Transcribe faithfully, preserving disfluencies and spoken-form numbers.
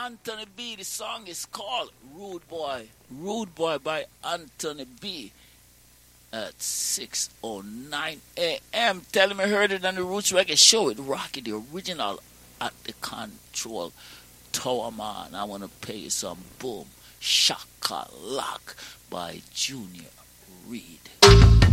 Anthony B. The song is called Rude Boy. Rude Boy by Anthony B. At six oh nine a.m. Tell him I heard it on the Roots Reggae Show with Rocky, the original, at the control tower, man. I want to pay you some boom. Shaka Lock by Junior Reed.